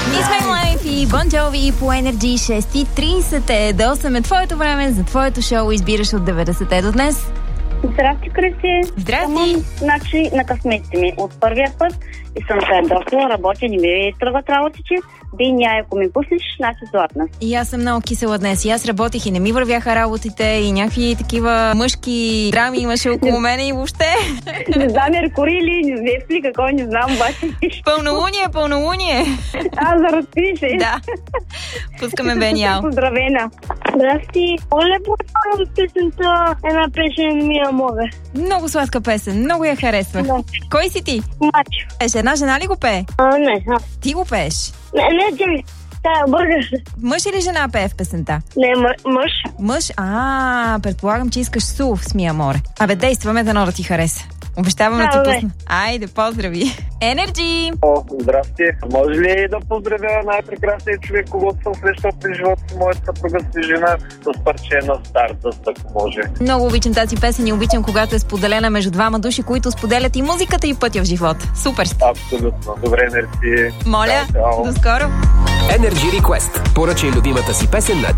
It's My Life и Bon Jovi по Energy. 6:30 до 8 е твоето време за твоето шоу. Избираш от 90-те до днес. Здрасти, Кристи. Здрасти. Значи на късметите ми от първия път и съм се ядосала, работя, не ми тръгват работите. Дин, ако ми пуснеш, значи златна. И аз съм много кисела днес. И аз работих и не ми вървяха работите и някакви такива мъжки драми имаше около мене и въобще. Не знам, Меркурий ли, не знам ли какво, не знам, обаче. Пълнолуние. За разпише. Да. Пускаме Бени Ал. Поздравена. Здрасти. Оле, повторям песента една песен ми Аморе. Много сладка песен, много я харесвах. Да. Кой си ти? Мачо. Една жена ли го пее? Не. Ти го пееш? Не, Джеми. Бъргаш. Мъж или жена пее в песента? Не, мъж. Мъж? Предполагам, че искаш Сув с Мия Море. Абе, действаме дано да ти хареса. Обещавам да ти пусна. Айде, поздрави. Енерджи! Здрасти. Може ли да поздравя най-прекрасният човек, когото съм срещал при живота си, моята съпруга си жена, с парче на Stardust, ако може. Много обичам тази песен и обичам, когато е споделена между двама души, които споделят и музиката, и пътя в живота. Супер сте! Абсолютно. Добре, мерси. Моля, до скоро! Energy Request. Поръчай любимата си песен на